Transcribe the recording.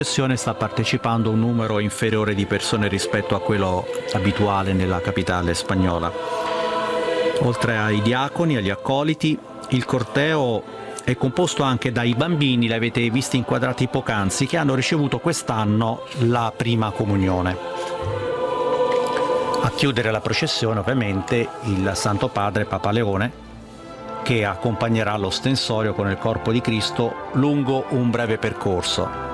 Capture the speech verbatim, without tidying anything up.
processione sta partecipando un numero inferiore di persone rispetto a quello abituale nella capitale spagnola. Oltre ai diaconi, agli accoliti, il corteo è composto anche dai bambini, li avete visti inquadrati poc'anzi, che hanno ricevuto quest'anno la prima comunione. A chiudere la processione ovviamente il Santo Padre Papa Leone, che accompagnerà l'ostensorio con il corpo di Cristo lungo un breve percorso.